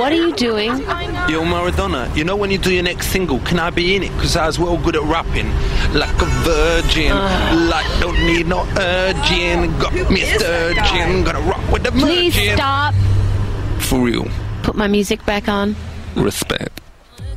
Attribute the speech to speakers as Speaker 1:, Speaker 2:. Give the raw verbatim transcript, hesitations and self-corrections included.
Speaker 1: What are you doing?
Speaker 2: Yo, Maradona, you know when you do your next single, can I be in it? Because I was well good at rapping. Like a virgin, uh. like don't need no urging. Got me a sturgeon, gonna rock with the
Speaker 1: Please
Speaker 2: virgin.
Speaker 1: stop.
Speaker 2: For real.
Speaker 1: Put my music back on.
Speaker 2: Respect.